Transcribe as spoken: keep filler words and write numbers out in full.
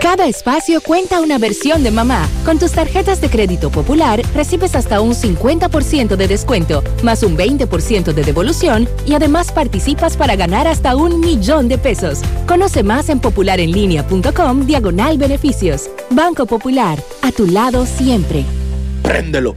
Cada espacio cuenta una versión de mamá. Con tus tarjetas de crédito Popular, recibes hasta un cincuenta por ciento de descuento, más un veinte por ciento de devolución y además participas para ganar hasta un millón de pesos. Conoce más en popularenlinea.com diagonal beneficios. Banco Popular, a tu lado siempre. Préndelo.